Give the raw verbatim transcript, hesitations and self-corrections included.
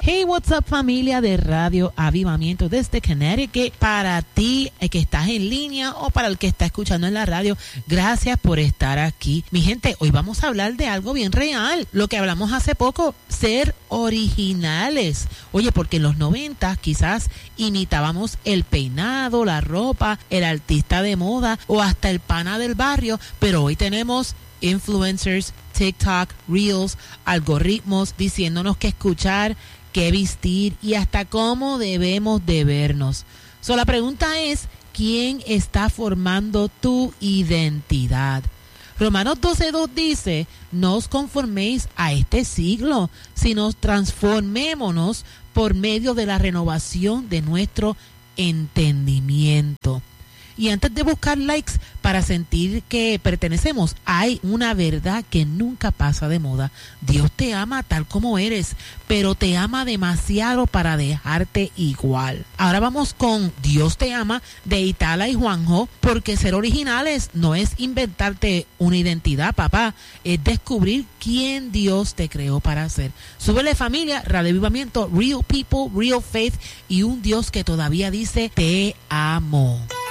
Hey, what's up, familia de Radio Avivamiento desde Connecticut. Para ti eh, que estás en línea o para el que está escuchando en la radio, gracias por estar aquí. Mi gente, hoy vamos a hablar de algo bien real. Lo que hablamos hace poco, ser originales. Oye, porque en los noventa quizás imitábamos el peinado, la ropa, el artista de moda o hasta el pana del barrio, pero hoy tenemos influencers, TikTok, Reels, algoritmos diciéndonos qué escuchar, qué vestir y hasta cómo debemos de vernos. So, la pregunta es, ¿quién está formando tu identidad? Romanos doce dos dice, no os conforméis a este siglo, sino transformémonos por medio de la renovación de nuestro entendimiento. Y antes de buscar likes para sentir que pertenecemos, hay una verdad que nunca pasa de moda. Dios te ama tal como eres, pero te ama demasiado para dejarte igual. Ahora vamos con Dios te ama de Itala y Juanjo, porque ser originales no es inventarte una identidad, papá, es descubrir quién Dios te creó para ser. Súbele, familia, Radio Avivamiento, Real People, Real Faith y un Dios que todavía dice te amo.